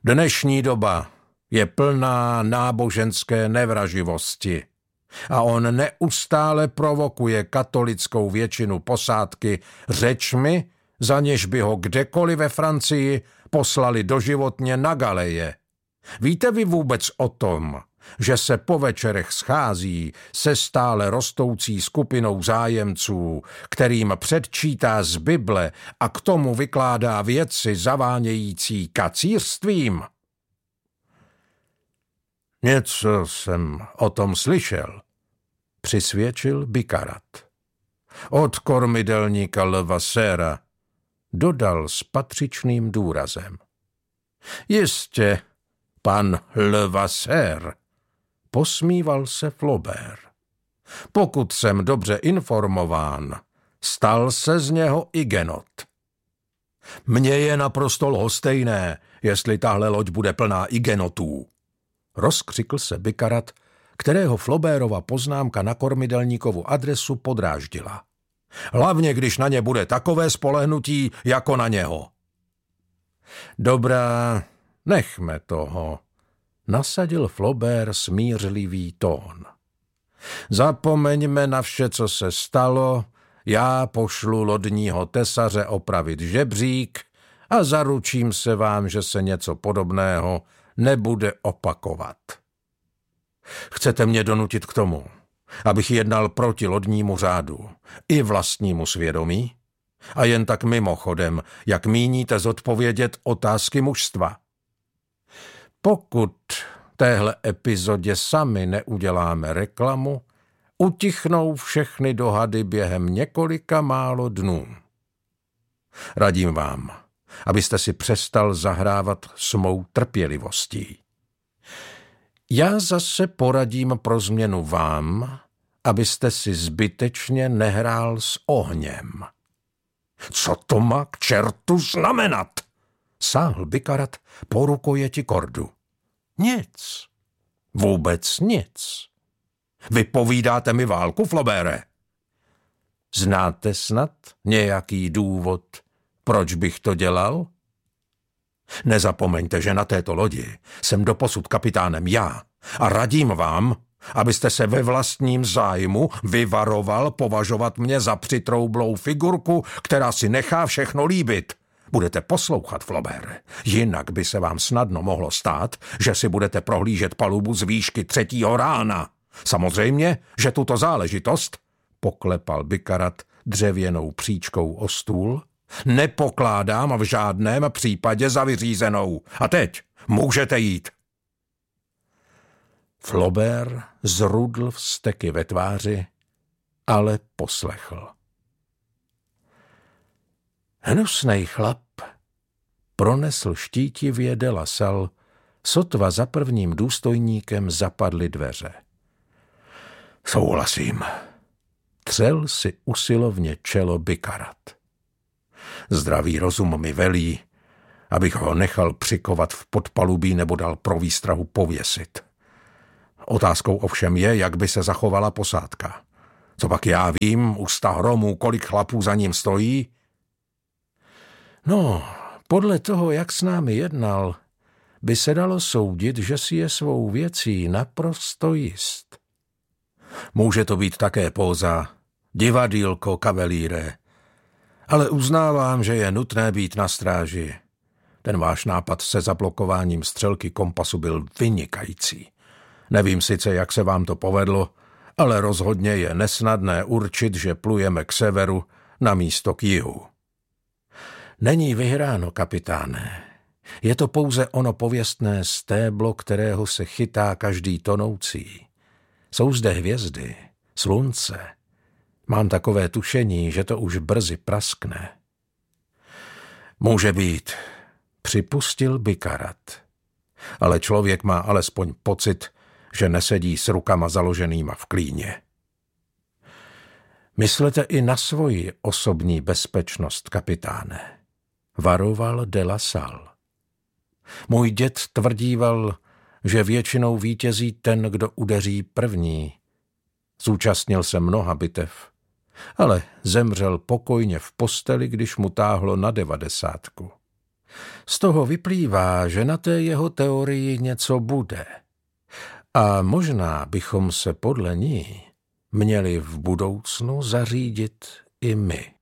Dnešní doba je plná náboženské nevraživosti a on neustále provokuje katolickou většinu posádky řečmi, za něž by ho kdekoliv ve Francii poslali doživotně na galeje. Víte vy vůbec o tom, že se po večerech schází se stále rostoucí skupinou zájemců, kterým předčítá z Bible a k tomu vykládá věci zavánějící kacířstvím? Něco jsem o tom slyšel, přisvědčil Bicarat. Od kormidelníka Levassera, dodal s patřičným důrazem. Jistě, pan Levasser, posmíval se Flaubert. Pokud jsem dobře informován, stal se z něho igenot. Mně je naprosto lhostejné, jestli tahle loď bude plná igenotů. Rozkřikl se Bicarat, kterého Flaubertova poznámka na kormidelníkovu adresu podráždila. Hlavně, když na ně bude takové spolehnutí, jako na něho. Dobrá, nechme toho, nasadil Flaubert smířlivý tón. Zapomeňme na vše, co se stalo, já pošlu lodního tesaře opravit žebřík a zaručím se vám, že se něco podobného nebude opakovat. Chcete mě donutit k tomu, abych jednal proti lodnímu řádu i vlastnímu svědomí? A jen tak mimochodem, jak míníte zodpovědět otázky mužstva? Pokud téhle epizodě sami neuděláme reklamu, utichnou všechny dohady během několika málo dnů. Radím vám, abyste si přestal zahrávat s mou trpělivostí. Já zase poradím pro změnu vám, abyste si zbytečně nehrál s ohněm. Co to má k čertu znamenat? Sáhl Bicarat po rukojeti kordu. Nic. Vůbec nic. Vypovídáte mi válku, Flauberte? Znáte snad nějaký důvod, proč bych to dělal? Nezapomeňte, že na této lodi jsem doposud kapitánem já a radím vám, abyste se ve vlastním zájmu vyvaroval považovat mě za přitroublou figurku, která si nechá všechno líbit. Budete poslouchat, Flaubert, jinak by se vám snadno mohlo stát, že si budete prohlížet palubu z výšky 3. rána. Samozřejmě, že tuto záležitost, poklepal Bicarat dřevěnou příčkou o stůl, nepokládám v žádném případě za vyřízenou. A teď můžete jít. Flaubert zrudl vzteky ve tváři, ale poslechl. Hnusnej chlap, pronesl štítivě de La Salle, sotva za prvním důstojníkem zapadly dveře. Souhlasím. Třel si usilovně čelo Bicarat. Zdravý rozum mi velí, abych ho nechal přikovat v podpalubí nebo dal pro výstrahu pověsit. Otázkou ovšem je, jak by se zachovala posádka. Co pak já vím, u 100 hromů, kolik chlapů za ním stojí? No, podle toho, jak s námi jednal, by se dalo soudit, že si je svou věcí naprosto jist. Může to být také póza, divadýlko, kavalíre, ale uznávám, že je nutné být na stráži. Ten váš nápad se zablokováním střelky kompasu byl vynikající. Nevím sice, jak se vám to povedlo, ale rozhodně je nesnadné určit, že plujeme k severu namísto k jihu. Není vyhráno, kapitáne. Je to pouze ono pověstné stéblo, kterého se chytá každý tonoucí. Jsou zde hvězdy, slunce. Mám takové tušení, že to už brzy praskne. Může být, připustil Bicarat. Ale člověk má alespoň pocit, že nesedí s rukama založenýma v klíně. Myslete i na svoji osobní bezpečnost, kapitáne, varoval de La Salle. Můj děd tvrdíval, že většinou vítězí ten, kdo udeří první. Zúčastnil se mnoha bitev, ale zemřel pokojně v posteli, když mu táhlo na 90. Z toho vyplývá, že na té jeho teorii něco bude. A možná bychom se podle ní měli v budoucnu zařídit i my.